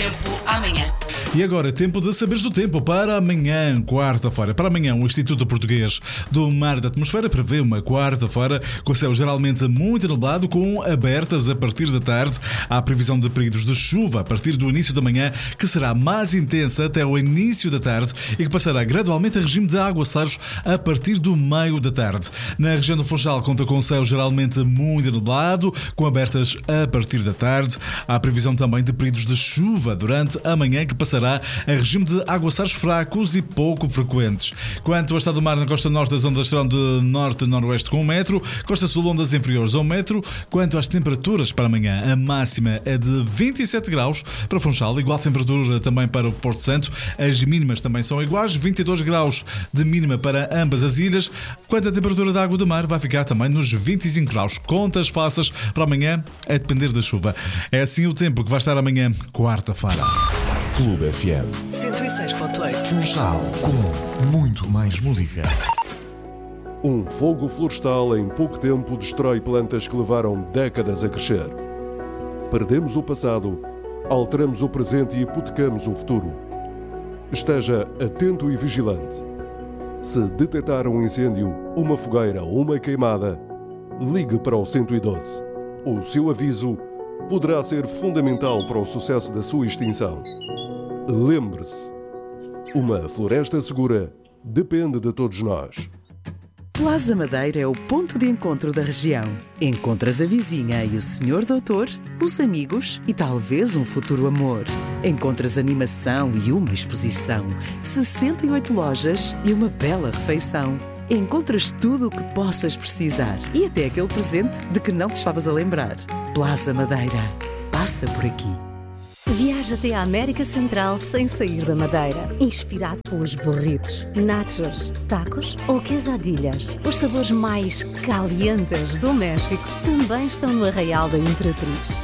tempo amanhã. E agora, tempo de saberes do tempo para amanhã, quarta-feira. Para amanhã, o Instituto Português do Mar e da Atmosfera prevê uma quarta-feira com céu geralmente muito nublado, com abertas a partir da tarde. Há previsão de períodos de chuva a partir do início da manhã, que será mais intensa até o início da tarde e que passará gradualmente a regime de aguaceiros a partir do meio da tarde. Na região do Funchal conta com céu geralmente muito nublado, com abertas a partir da tarde. Há previsão também de períodos de chuva durante a manhã, que passará a regime de aguaceiros fracos e pouco frequentes. Quanto ao estado do mar, na costa norte, as ondas serão de norte a noroeste com 1 metro, costa sul, ondas inferiores a 1 metro. Quanto às temperaturas para amanhã, a máxima é de 27 graus para Funchal, igual temperatura também para o Porto Santo. As mínimas também são iguais, 22 graus de mínima para ambas as ilhas. Quanto à temperatura da água do mar, vai ficar também nos 25 graus. Contas faças para amanhã, a depender da chuva. É assim o tempo que vai estar amanhã, quarta-feira. Clube FM 106.8. Funchal, com muito mais música. Um fogo florestal em pouco tempo destrói plantas que levaram décadas a crescer. Perdemos o passado, alteramos o presente e hipotecamos o futuro. Esteja atento e vigilante. Se detectar um incêndio, uma fogueira ou uma queimada, ligue para o 112. O seu aviso poderá ser fundamental para o sucesso da sua extinção. Lembre-se, uma floresta segura depende de todos nós. Plaza Madeira é o ponto de encontro da região. Encontras a vizinha e o senhor doutor, os amigos e talvez um futuro amor. Encontras animação e uma exposição, 68 lojas e uma bela refeição. Encontras tudo o que possas precisar e até aquele presente de que não te estavas a lembrar. Plaza Madeira. Passa por aqui. Viaja até à América Central sem sair da Madeira. Inspirado pelos burritos, nachos, tacos ou quesadillas. Os sabores mais calientes do México também estão no Arraial da Imperatriz.